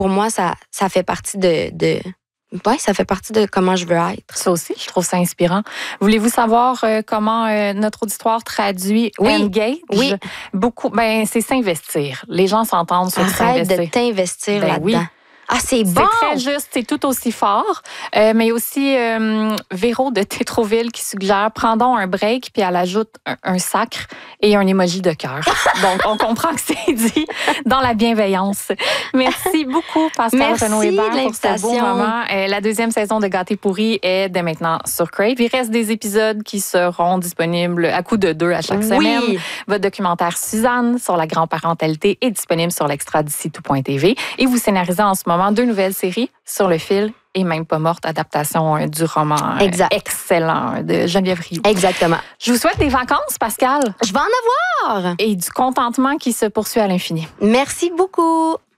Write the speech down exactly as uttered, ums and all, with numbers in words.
pour moi, ça, ça fait partie de... de Oui, ça fait partie de comment je veux être. Ça aussi, je trouve ça inspirant. Voulez-vous savoir euh, comment euh, notre auditoire traduit oui. engage? Oui. Beaucoup, ben, c'est s'investir. Les gens s'entendent sur Arrête s'investir. de t'investir ben là-dedans. Oui. Ah, c'est bon! C'est très juste, c'est tout aussi fort. Euh, mais aussi euh, Véro de Tétroville qui suggère « Prends donc un break » puis elle ajoute un, un sacre et un emoji de cœur. Donc, on comprend que c'est dit dans la bienveillance. Merci beaucoup, Pascal Renaud-Hébert, pour ce beau moment. Euh, la deuxième saison de Gâté pourri est dès maintenant sur Crave. Il reste des épisodes qui seront disponibles à coup de deux à chaque oui. semaine. Votre documentaire Suzanne sur la grand-parentalité est disponible sur l'extra d'ici tout point t v. Et vous scénarisez en ce moment deux nouvelles séries, Sur le fil et Même pas morte, adaptation du roman exact. excellent de Geneviève Rioux. Exactement. Je vous souhaite des vacances, Pascal. Je vais en avoir. Et du contentement qui se poursuit à l'infini. Merci beaucoup.